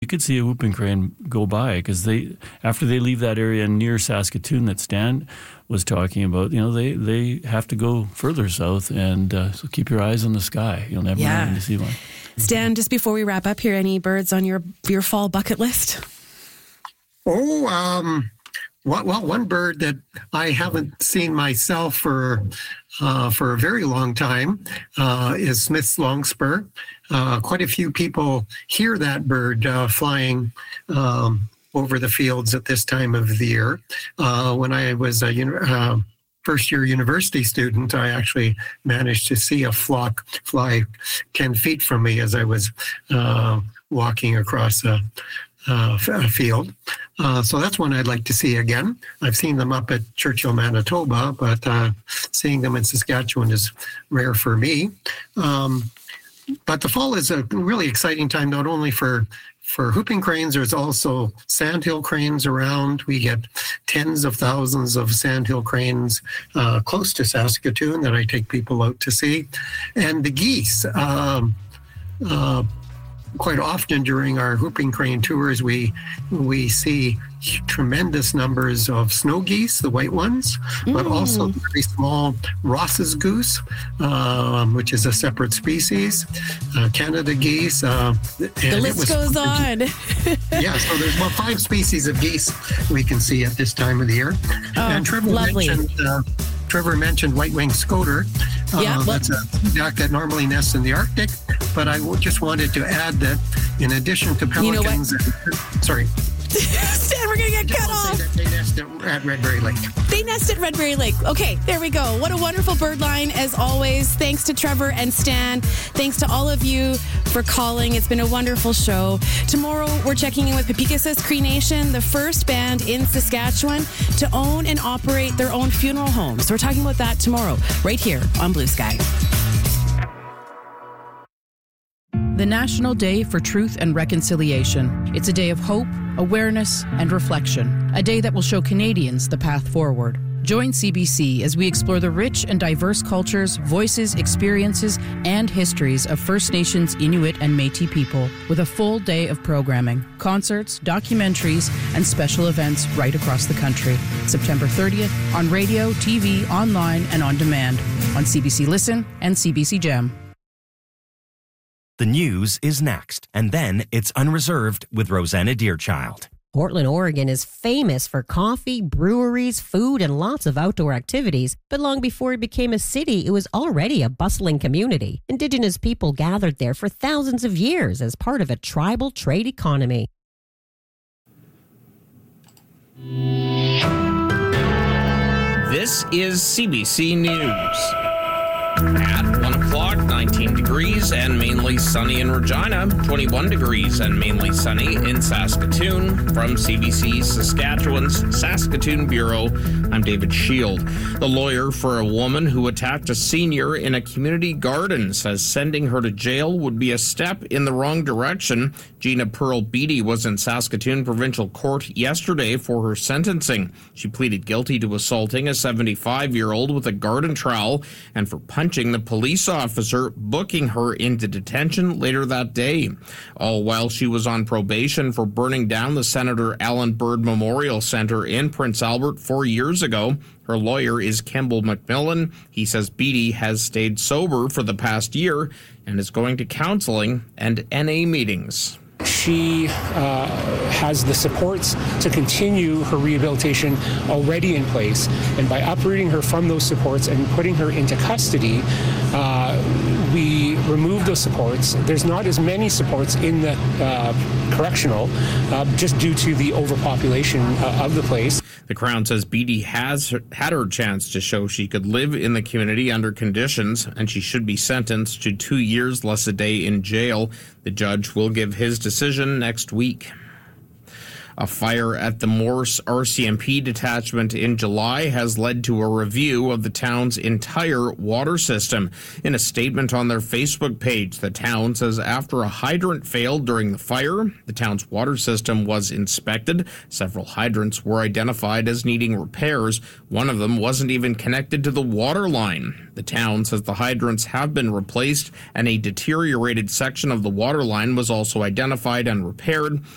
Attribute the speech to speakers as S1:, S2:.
S1: could see a whooping crane go by, because after they leave that area near Saskatoon that Stan was talking about, they have to go further south, and so keep your eyes on the sky. You'll never know when you see one.
S2: Stan, just before we wrap up here, any birds on your fall bucket list?
S3: One bird that I haven't seen myself for a very long time is Smith's longspur. Quite a few people hear that bird flying over the fields at this time of the year. When I was a first-year university student, I actually managed to see a flock fly 10 feet from me as I was walking across a field. So that's one I'd like to see again. I've seen them up at Churchill, Manitoba, but seeing them in Saskatchewan is rare for me. But the fall is a really exciting time, not only for whooping cranes. There's also sandhill cranes around. We get tens of thousands of sandhill cranes close to Saskatoon that I take people out to see. And the geese, quite often during our whooping crane tours, we see tremendous numbers of snow geese, the white ones, but also very small Ross's goose, which is a separate species, Canada geese.
S2: The list goes on.
S3: Yeah, so there's about 5 species of geese we can see at this time of the year. And Trevor mentioned white-winged scoter. That's a duck that normally nests in the Arctic, but I just wanted to add that in addition to pelicans... Sorry.
S2: Stan, we're going to get cut off.
S3: They nest at Red Berry Lake.
S2: They nest at Red Berry Lake. Okay, there we go. What a wonderful bird line, as always. Thanks to Trevor and Stan. Thanks to all of you for calling. It's been a wonderful show. Tomorrow, we're checking in with Pepecasus Cree Nation, the first band in Saskatchewan to own and operate their own funeral homes. So we're talking about that tomorrow, right here on Blue Sky.
S4: The National Day for Truth and Reconciliation. It's a day of hope, awareness, and reflection. A day that will show Canadians the path forward. Join CBC as we explore the rich and diverse cultures, voices, experiences, and histories of First Nations, Inuit, and Métis people with a full day of programming, concerts, documentaries, and special events right across the country. September 30th on radio, TV, online, and on demand on CBC Listen and CBC Gem.
S5: The news is next, and then it's Unreserved with Rosanna Deerchild.
S6: Portland, Oregon is famous for coffee, breweries, food, and lots of outdoor activities. But long before it became a city, it was already a bustling community. Indigenous people gathered there for thousands of years as part of a tribal trade economy.
S7: This is CBC News. At 1 o'clock, 19 degrees and mainly sunny in Regina, 21 degrees and mainly sunny in Saskatoon. From CBC Saskatchewan's Saskatoon Bureau, I'm David Shield. The lawyer for a woman who attacked a senior in a community garden says sending her to jail would be a step in the wrong direction. Gina Pearl Beatty was in Saskatoon Provincial Court yesterday for her sentencing. She pleaded guilty to assaulting a 75-year-old with a garden trowel and for punching the police officer, booking her into detention later that day. All while she was on probation for burning down the Senator Alan Bird Memorial Center in Prince Albert 4 years ago. Her lawyer is Kimball McMillan. He says Beatty has stayed sober for the past year and is going to counseling and NA meetings.
S8: She has the supports to continue her rehabilitation already in place, and by uprooting her from those supports and putting her into custody, we remove those supports. There's not as many supports in the correctional just due to the overpopulation of the place.
S7: The Crown says Beatty has had her chance to show she could live in the community under conditions, and she should be sentenced to 2 years less a day in jail. The judge will give his decision next week. A fire at the Morse RCMP detachment in July has led to a review of the town's entire water system. In a statement on their Facebook page, the town says after a hydrant failed during the fire, the town's water system was inspected. Several hydrants were identified as needing repairs. One of them wasn't even connected to the water line. The town says the hydrants have been replaced and a deteriorated section of the water line was also identified and repaired.